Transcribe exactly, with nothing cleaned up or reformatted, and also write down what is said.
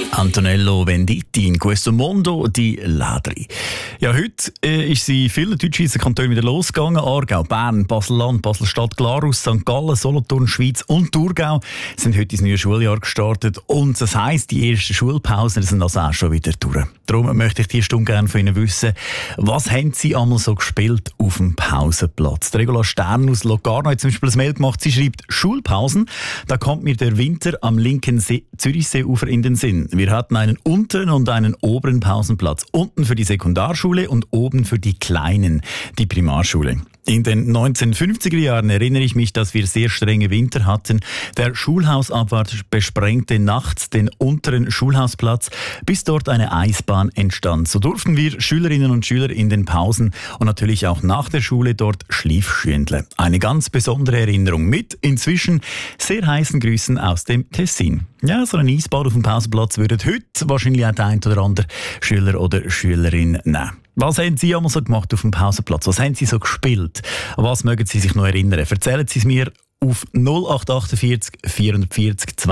Antonello Venditti in questo mondo di ladri. Ja, heute äh, ist sie in vielen Deutschschweizer Kantonen wieder losgegangen. Aargau, Bern, Basel-Land, Basel-Stadt, Glarus, Sankt Gallen, Solothurn, Schweiz und Thurgau sind heute ins neue Schuljahr gestartet. Und das heisst, die ersten Schulpausen sind also auch schon wieder durch. Darum möchte ich diese Stunde gerne von Ihnen wissen, was haben Sie einmal so gespielt auf dem Pausenplatz? Der Regula Stern aus Locarno hat zum Beispiel ein Mail gemacht. Sie schreibt, Schulpausen, da kommt mir der Winter am linken See, Zürichseeufer in den Sinn. Wir hatten einen unteren und einen oberen Pausenplatz. Unten für die Sekundarschule und oben für die Kleinen, die Primarschule. In den neunzehnhundertfünfziger Jahren erinnere ich mich, dass wir sehr strenge Winter hatten. Der Schulhausabwart besprengte nachts den unteren Schulhausplatz, bis dort eine Eisbahn entstand. So durften wir Schülerinnen und Schüler in den Pausen und natürlich auch nach der Schule dort Schliefschwindle. Eine ganz besondere Erinnerung mit inzwischen sehr heißen Grüßen aus dem Tessin. Ja, so ein Eisbad auf dem Pausenplatz würde heute wahrscheinlich auch der ein oder andere Schüler oder Schülerin nehmen. Was haben Sie einmal so gemacht auf dem Pausenplatz? Was haben Sie so gespielt? An was mögen Sie sich noch erinnern? Erzählen Sie es mir auf null acht acht vier vierundvierzig